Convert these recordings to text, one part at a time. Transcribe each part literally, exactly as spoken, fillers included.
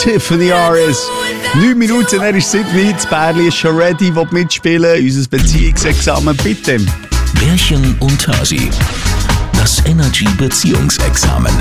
Tiffany Harris. Neun Minuten, er ist sieben weit. Das Bärli ist schon ready, will mitspielen. Unser Beziehungsexamen, bitte. Bärchen und Hasi. Das Energy Beziehungsexamen.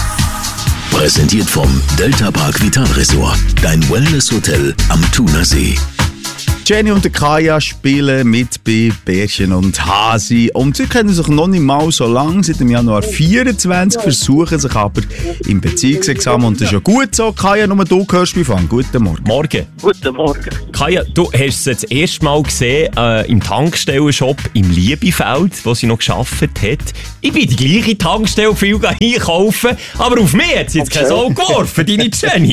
Präsentiert vom Delta Park Vital Resort. Dein Wellness-Hotel am Thunersee. Jenny und Kaya spielen mit bei Bärchen und Hasi. Und sie kennen sich noch nicht mal so lange. Seit dem Januar vierundzwanzig versuchen sich aber im Beziehungsexamen. Und das ist ja gut so. Kaya, nur du hörst mich an. Guten Morgen. Morgen. Guten Morgen. Kaya, du hast sie das erste Mal gesehen äh, im Tankstellenshop im Liebefeld, wo sie noch gearbeitet hat. Ich bin die gleiche Tankstelle viel einkaufen, aber auf mich hat sie jetzt okay. kein Auge geworfen, deine Jenny.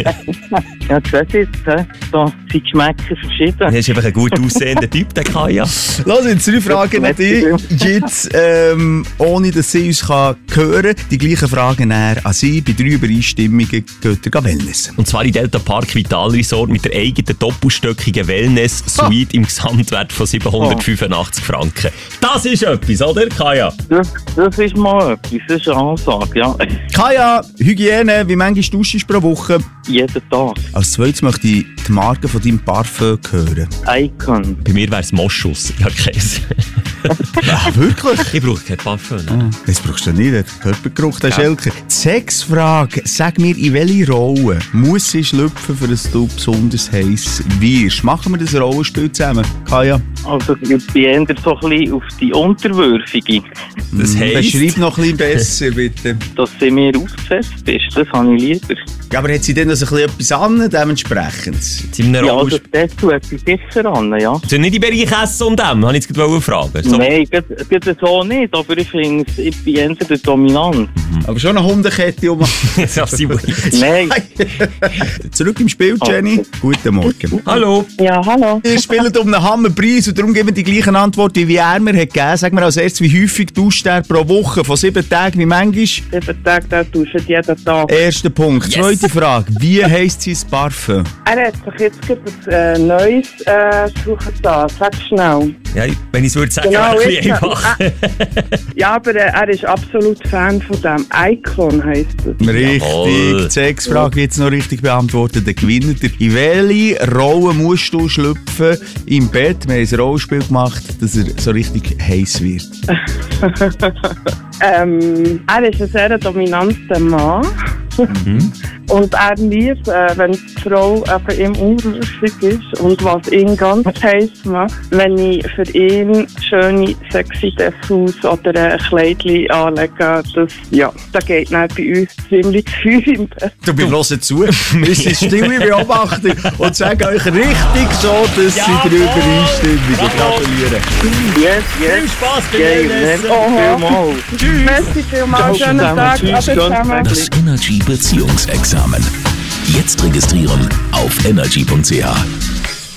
Ja, das ist jetzt, he? Da sind die Geschmäcker verschieden. Du bist einfach ein gut aussehender Typ, der Kaya. Lass uns drei Fragen an dich. Jetzt, ähm, ohne dass sie uns kann hören kann, die gleichen Fragen an sie. Bei drei Übereinstimmungen geht ihr Wellness. Und zwar in Delta Park Vital Resort mit der eigenen doppelstöckigen Wellness-Suite oh. im Gesamtwert von siebenhundertfünfundachtzig oh. Franken. Das ist etwas, oder, Kaya? Das, das ist mal etwas, das ist eine Ansage, ja. Kaya, Hygiene, wie manchmal duschst du pro Woche? Jeden Tag. Als zweites möchte ich die Marke von deinem Parfum hören. Icon. Bei mir wäre es Moschus. Ja, Käse. Ja, wirklich? Ich brauche kein Parfum. Ne? Ah, das brauchst du nicht. Körpergeruch, der ja. Schelke. Die Sexfrage. Sag mir, in welche Rolle muss sie schlüpfen, für dass du besonders heiß wirst? Machen wir das Rollenspiel zusammen, Kaya? Also, ich bin eher so ein bisschen auf die Unterwürfige. Das heisst? Beschreib noch ein bisschen besser, bitte. Dass sie mir ausgesetzt ist, das habe ich lieber. Ja, aber hat sie denn also ein bisschen etwas an, dementsprechend? Ja, also dazu etwas sicher an, ja. Sind nicht im Bereich Essen und dem? Habe ich jetzt gerade fragen. So. Nein, das so nicht, aber ich finde, ich bin eher der Dominant. Mhm. Aber schon eine Hundekette um. Nein. Zurück im Spiel, Jenny. Okay. Guten Morgen. Hallo. Ja, hallo. Ihr spielt um einen Hammerpreis und darum geben wir die gleichen Antworten, wie er mir hat gegeben. Sag mir als erstes, wie häufig duscht er pro Woche? Von sieben Tagen, wie manchmal? Sieben Tage, da duscht jeden Tag. Erster Punkt. Yes. Zweite Frage. Wie heisst sein Parfum? Er hat sich jetzt ein äh, neues äh, suchen da. Sag schnell. Ja, wenn ich es würde sagen, genau, wäre es ein einfach. Äh, ja, aber äh, er ist absolut Fan von dem. Icon heisst es. Richtig. Die Sexfrage jetzt noch richtig beantwortet. Der Gewinner. In welche Rolle musst du schlüpfen im Bett? Wir haben ein Rollenspiel gemacht, dass er so richtig heiß wird. ähm, er ist ein sehr dominanter Mann. Mhm. Und er liebt, äh, wenn die Frau äh, bei ihm unrüstig ist und was ihn ganz heiß macht, wenn ich für ihn schöne, sexy Dessous oder ein Kleidchen anlege, das, ja, da geht dann bei uns ziemlich viel im Bett. Du, wir hören zu, wir sind stille Beobachter und sagen euch richtig so, dass ja, sie drüber einstimmen. Wir gratulieren. Yes, yes. Viel Spaß bei dir. Tschüss. Merci vielmals. Schönen Tag. Tschüss. Das Energy Beziehungsexamen. Jetzt registrieren auf energy punkt c h.